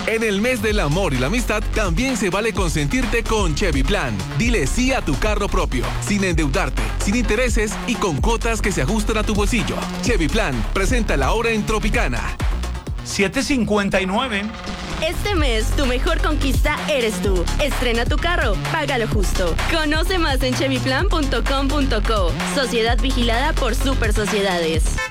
En el mes del amor y la amistad, también se vale consentirte con Chevy Plan. Dile sí a tu carro propio, sin endeudarte, sin intereses y con cuotas que se ajustan a tu bolsillo. Chevy Plan presenta la hora en Tropicana. 7:59. Este mes, tu mejor conquista eres tú. Estrena tu carro, págalo justo. Conoce más en chevyplan.com.co. Sociedad vigilada por Super Sociedades.